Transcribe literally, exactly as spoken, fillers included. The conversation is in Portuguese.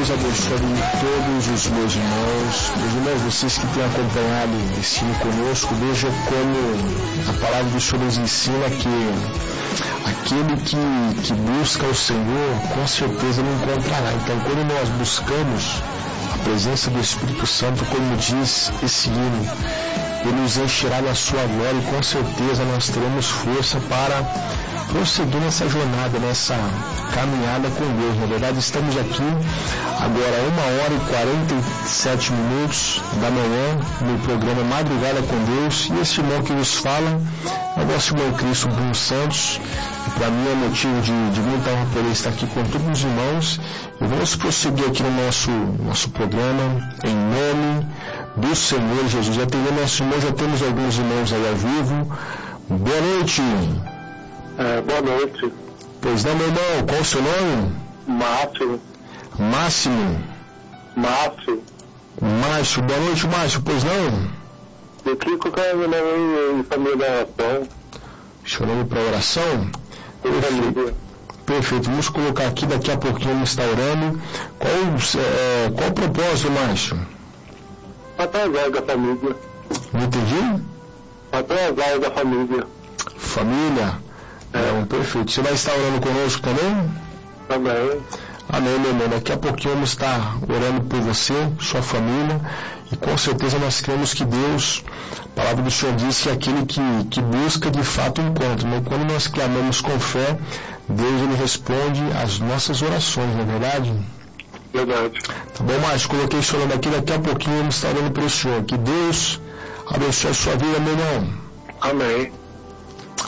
Deus abençoe todos os meus irmãos. Meus irmãos, vocês que têm acompanhado esse ensino conosco, veja como a palavra do Senhor nos ensina que aquele que, que busca o Senhor, com certeza não encontrará. Então, quando nós buscamos a presença do Espírito Santo, como diz esse hino, Ele nos encherá na sua glória e com certeza nós teremos força para prosseguir nessa jornada, nessa caminhada com Deus. Na verdade, estamos aqui agora uma hora e quarenta e sete minutos da manhã no programa Madrugada com Deus, e esse irmão que nos fala é o nosso irmão Cristo Bruno Santos, e para mim é motivo de, de muita honra poder estar aqui com todos os irmãos. E vamos prosseguir aqui no nosso, nosso programa em nome do Senhor Jesus. Atendendo nosso irmão, já temos alguns irmãos aí ao vivo. Boa noite. É, boa noite. Pois não, meu irmão, qual o seu nome? Márcio. Máximo. Márcio. Márcio, boa noite, Márcio, pois não? Eu queria colocar meu nome em família da oração. Seu nome para oração? Perfeito. Perfeito, vamos colocar aqui, daqui a pouquinho vamos estar orando. Qual, é, qual o propósito, Márcio? Atrasar da família. Não entendi? Atrasar da família. Família? É, perfeito. Você vai estar orando conosco também? Também. Amém, meu irmão. Daqui a pouquinho vamos estar orando por você, sua família, e com certeza nós cremos que Deus, a palavra do Senhor diz que aquele que, que busca de fato encontra. Mas quando nós clamamos com fé, Deus ele responde às nossas orações, não é verdade? Verdade. Tá bom, Márcio? Coloquei o seu nome aqui, daqui a pouquinho vamos estar orando pelo Senhor. Que Deus abençoe a sua vida, meu irmão. Amém.